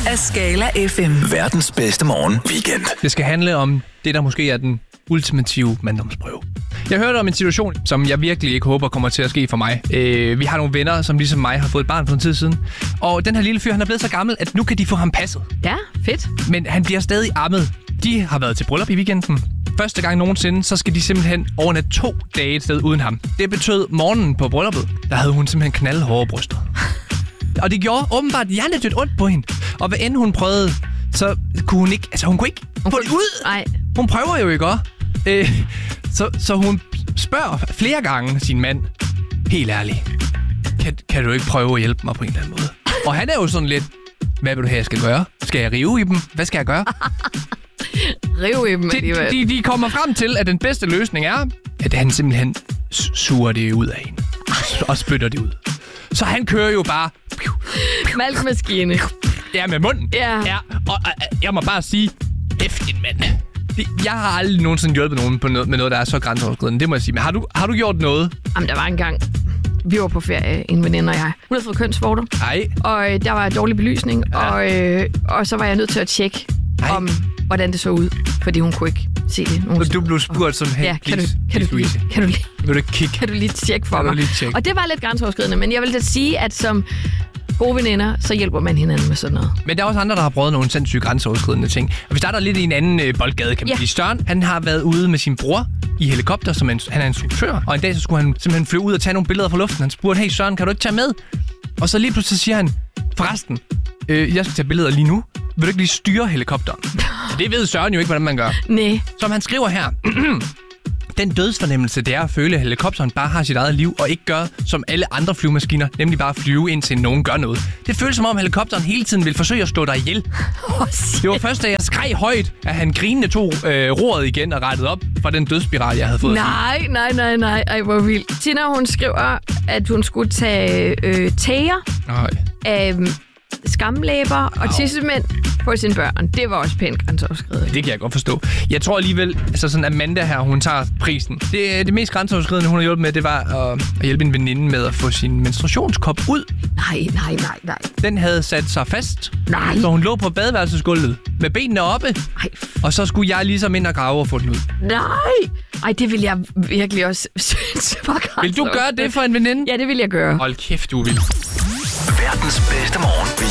af Skala FM. Verdens bedste morgen weekend. Det skal handle om det, der måske er den ultimative manddomsprøve. Jeg hørte om en situation, som jeg virkelig ikke håber kommer til at ske for mig. Vi har nogle venner, som ligesom mig har fået et barn for en tid siden. Og den her lille fyr, han er blevet så gammel, at nu kan de få ham passet. Ja, fedt. Men han bliver stadig ammet. De har været til bryllup i weekenden. Første gang nogensinde, så skal de simpelthen overnatte 2 dage et sted uden ham. Det betød morgenen på brylluppet, der havde hun simpelthen knaldhårde bryster. Og det gjorde åbenbart hjernedødt ondt på hende. Og hvad end hun prøvede, så kunne hun ikke... Altså, hun kunne ikke få det ud. Nej. Hun prøver jo ikke også. Så hun spørger flere gange sin mand, helt ærligt, kan du ikke prøve at hjælpe mig på en eller anden måde? Og han er jo sådan lidt, hvad vil du have, jeg skal gøre? Skal jeg rive i dem? Hvad skal jeg gøre? Rive i dem alligevel. De kommer frem til, at den bedste løsning er, at han simpelthen suger det ud af hende. Og spytter det ud. Så han kører jo bare... Malkemaskine. Ja, med munden. Ja. Og jeg må bare sige, en mand. Jeg har aldrig nogensinde hjulpet nogen med noget, der er så grænseoverskridende. Det må jeg sige. Men har du gjort noget? Jamen, der var engang... Vi var på ferie, en veninde og jeg. Hun havde fået kønsvorter. Nej. Og der var dårlig belysning. Ja. Og så var jeg nødt til at tjekke, hvordan det så ud. Fordi hun kunne ikke se det. Så du blev spurgt sådan, hey, ja, kan du lige tjekke for mig? Og det var lidt grænseoverskridende, men jeg vil da sige, at som gode veninder, så hjælper man hinanden med sådan noget. Men der er også andre, der har prøvet nogle sindssyge grænseoverskridende ting. Og vi starter lidt i en anden boldgade, kan man sige. Søren, han har været ude med sin bror i helikopter, som han er instruktør. Og en dag så skulle han simpelthen flyve ud og tage nogle billeder fra luften. Han spurgte, hey Søren, kan du ikke tage med? Og så lige pludselig siger han, forresten, jeg skal tage billeder lige nu. Vil du ikke lige styre helikopteren? Det ved Søren jo ikke, hvordan man gør. Nej. Som han skriver her. Den dødsfornemmelse, det er at føle, at helikopteren bare har sit eget liv, og ikke gør som alle andre flyvemaskiner, nemlig bare flyve indtil nogen gør noget. Det føles som om helikopteren hele tiden vil forsøge at slå dig ihjel. Det var først, da jeg skreg højt, at han grinende tog roret igen og rettede op fra den dødsspiral, jeg havde fået. Nej. Ej, hvor vildt. Tina, hun skriver, at hun skulle tage tæer, skamlæber og tissemænd på sine børn. Det var også pænt grænseoverskridende. Det kan jeg godt forstå. Jeg tror alligevel, altså sådan Amanda her, hun tager prisen. Det mest grænseoverskridende, hun har hjulpet med, det var at hjælpe en veninde med at få sin menstruationskop ud. Nej. Den havde sat sig fast. Nej. Så hun lå på badeværelsesgulvet med benene oppe. Nej. Og så skulle jeg ligesom ind og grave og få den ud. Nej. Ej, det vil jeg virkelig også synes var. Vil du gøre det for en veninde? Ja, det vil jeg gøre. Hold kæft, du vil. Verdens bedste morgen